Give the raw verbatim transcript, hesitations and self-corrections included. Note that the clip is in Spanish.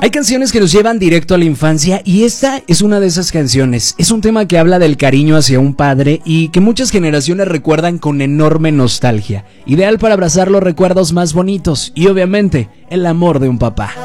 Hay canciones que nos llevan directo a la infancia y esta es una de esas canciones. Es un tema que habla del cariño hacia un padre y que muchas generaciones recuerdan con enorme nostalgia. Ideal para abrazar los recuerdos más bonitos y obviamente el amor de un papá.